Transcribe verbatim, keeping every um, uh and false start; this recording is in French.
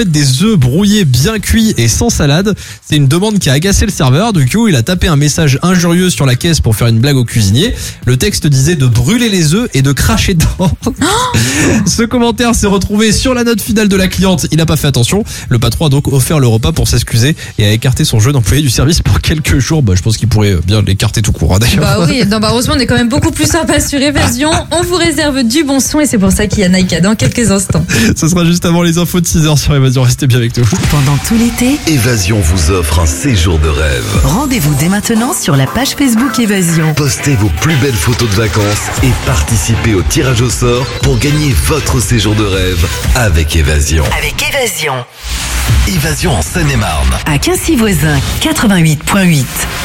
Des œufs brouillés bien cuits et sans salade. C'est une demande qui a agacé le serveur. Du coup, il a tapé un message injurieux sur la caisse pour faire une blague au cuisinier. Le texte disait de brûler les œufs et de cracher dedans. Ce commentaire s'est retrouvé sur la note finale de la cliente. Il n'a pas fait attention. Le patron a donc offert le repas pour s'excuser et a écarté son jeune employé du service pour quelques jours. Bah, je pense qu'il pourrait bien l'écarter tout court, hein, d'ailleurs. Bah oui, non, bah heureusement, on est quand même beaucoup plus sympa sur Évasion. On vous réserve du bon son et c'est pour ça qu'il y a Naïka dans quelques instants. Ce sera juste avant les infos de six heures sur Évasion. Restez bien avec nous. Pendant tout l'été, Évasion vous offre un séjour de rêve. rendez-vous dès maintenant sur la page Facebook Évasion. Postez vos plus belles photos de vacances et participez au tirage au sort pour gagner votre séjour de rêve avec Évasion. Avec Évasion. Évasion en Seine-et-Marne. À Quincy-Voisin, quatre-vingt-huit virgule huit.